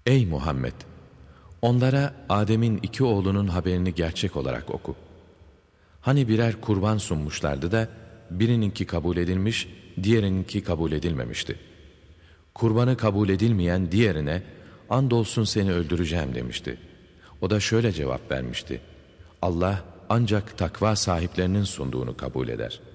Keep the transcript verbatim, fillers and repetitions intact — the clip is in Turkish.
Ey Muhammed! Onlara Adem'in iki oğlunun haberini gerçek olarak oku. Hani birer kurban sunmuşlardı da birininki kabul edilmiş, diğerininki kabul edilmemişti. Kurbanı kabul edilmeyen diğerine andolsun seni öldüreceğim demişti. O da şöyle cevap vermişti: Allah ancak takva sahiplerinin sunduğunu kabul eder.